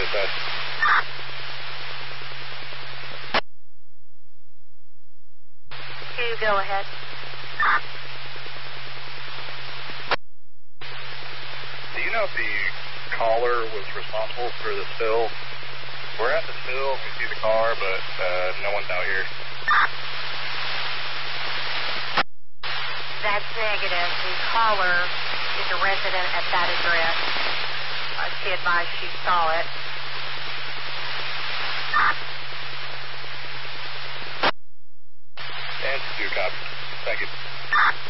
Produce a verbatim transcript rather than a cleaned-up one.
other side. Two, go ahead. Do you know if the caller was responsible for the spill? We're at the spill, we see the car, but uh, no one's out here. That's negative. The caller is a resident at that address. Uh, she advised she saw it. And two copies. Thank you.